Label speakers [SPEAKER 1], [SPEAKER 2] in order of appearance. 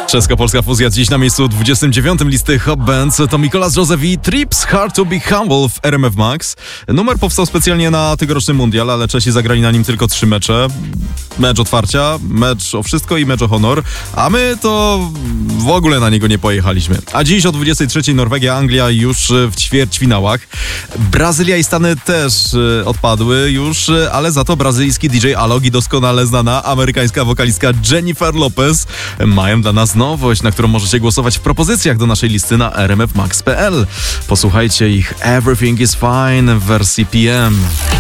[SPEAKER 1] Czesko-polska fuzja dziś na miejscu 29 listy Hot Bands to Mikolas Joseph i Trips Hard to be Humble w RMF Max. Numer powstał specjalnie na tegoroczny mundial, ale Czesi zagrali na nim tylko 3 mecze. Mecz otwarcia, mecz o wszystko i mecz o honor, a my to w ogóle na niego nie pojechaliśmy. A dziś o 23 Norwegia, Anglia już w ćwierćfinałach. Brazylia i Stany też odpadły już, ale za to brazylijski DJ Alok i doskonale znana amerykańska wokalistka Jennifer Lopez mają dla nas nowość, na którą możecie głosować w propozycjach do naszej listy na rmfmax.pl. Posłuchajcie ich Everything is Fine w wersji PM.